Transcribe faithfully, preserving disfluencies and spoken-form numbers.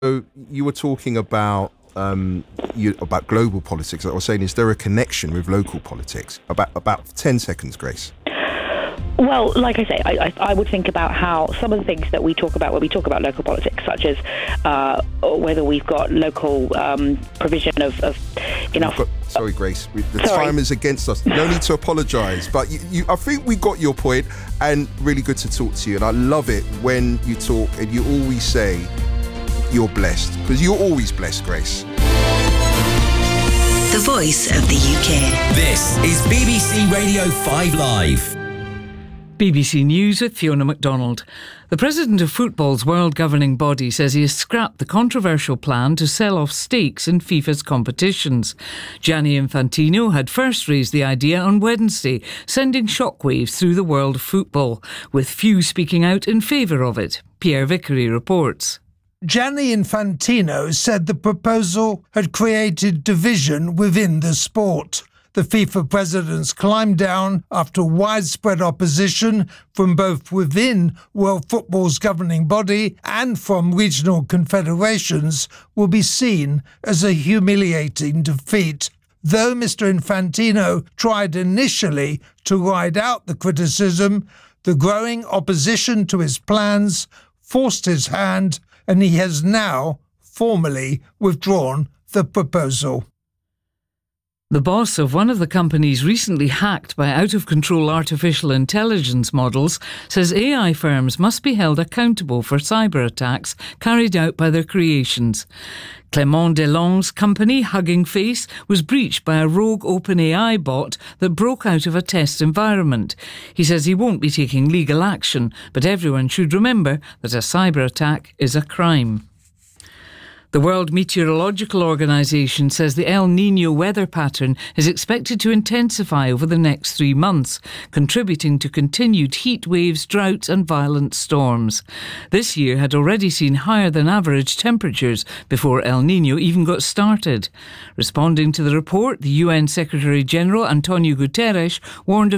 So you were talking about um, you, about global politics. I was saying, is there a connection with local politics? About about ten seconds, Grace. Well, like I say, I, I, I would think about how some of the things that we talk about when we talk about local politics, such as uh, whether we've got local um, provision of, of enough... Got, sorry, Grace, we, the sorry. time is against us. No need to apologise, but you, you, I think we got your point, and really good to talk to you. And I love it when you talk and you always say you're blessed, because you're always blessed, Grace. The voice of the U K. This is B B C Radio five Live. B B C News with Fiona MacDonald. The president of football's world governing body says he has scrapped the controversial plan to sell off stakes in FIFA's competitions. Gianni Infantino had first raised the idea on Wednesday, sending shockwaves through the world of football, with few speaking out in favour of it. Pierre Vickery reports. Gianni Infantino said the proposal had created division within the sport. The FIFA president's climb down after widespread opposition from both within world football's governing body and from regional confederations will be seen as a humiliating defeat. Though Mister Infantino tried initially to ride out the criticism, the growing opposition to his plans forced his hand, and he has now formally withdrawn the proposal. The boss of one of the companies recently hacked by out-of-control artificial intelligence models says A I firms must be held accountable for cyber attacks carried out by their creations. Clément Delong's company, Hugging Face, was breached by a rogue OpenAI bot that broke out of a test environment. He says he won't be taking legal action, but everyone should remember that a cyber attack is a crime. The World Meteorological Organization says the El Niño weather pattern is expected to intensify over the next three months, contributing to continued heat waves, droughts and violent storms. This year had already seen higher than average temperatures before El Niño even got started. Responding to the report, the U N Secretary-General Antonio Guterres warned of